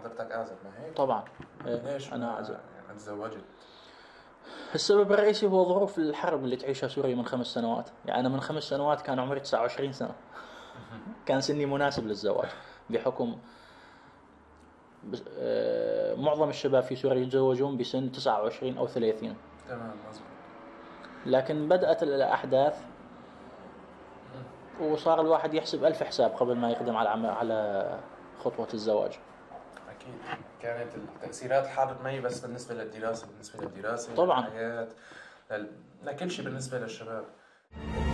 حضرتك أعزب ما هيك؟ طبعا. ليش أنا أعزب. يعني تزوجت؟ السبب الرئيسي هو ظروف الحرب اللي تعيشها سوريا من 5 سنوات. يعني أنا من 5 سنوات كان عمري 29 سنة، كان سني مناسب للزواج بحكم معظم الشباب في سوريا يتزوجون بسن 29 أو 30. تمام مظبوط. لكن بدأت الأحداث وصار الواحد يحسب ألف حساب قبل ما يقدم على خطوة الزواج. أكيد كانت التأثيرات حرب مي بس بالنسبة للدراسة، طبعا. للحياة، لكل شيء بالنسبة للشباب.